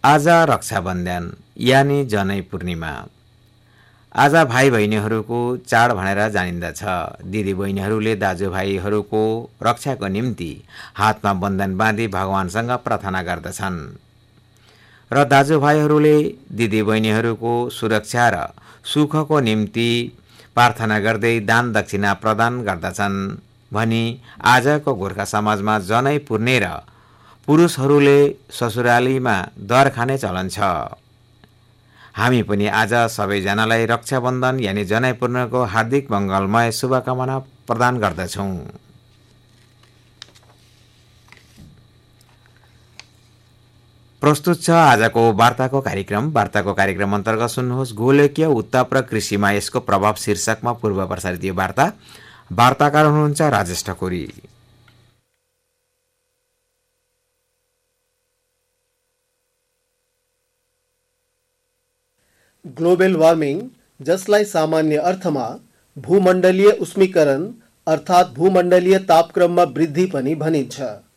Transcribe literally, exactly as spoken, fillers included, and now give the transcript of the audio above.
आज रक्षाबन्धन यानि जनै पूर्णिमा। आज भाइ बहिनीहरूको चाड भनेर जानिन्दछ। दिदी बहिनीहरूले दाजुभाइहरूको रक्षाको निम्ति हातमा बन्धन बाँधी भगवानसँग प्रार्थना गर्दछन् र दाजुभाइहरूले दिदी बहिनीहरूको सुरक्षा र सुखको निम्ति प्रार्थना गर्दै दान दक्षिणा प्रदान गर्दछन् भनी आजको गोर्खा समाजमा जनै पूर्णे र पुरुषहरूले ससुरालीमा दर खाने चलन छ। हामी पनि आज सबैजनालाई रक्षाबन्धन यानि जनै पूर्णको हार्दिक मङ्गलमय शुभकामना प्रदान गर्दछौँ। प्रस्तुत छ आजको वार्ताको कार्यक्रम। वार्ताको कार्यक्रम अन्तर्गत सुन्नुहोस् गोलकीय उत्ताप र कृषिमा यसको प्रभाव शीर्षकमा पूर्व प्रसारित यो वार्ता। वार्ताकार हुनुहुन्छ राजेश ठकुरी। ग्लोबल वार्मिङ, जसलाई सामान्य अर्थमा भूमण्डलीय उष्मीकरण अर्थात् भूमण्डलीय तापक्रममा वृद्धि पनि भनिन्छ,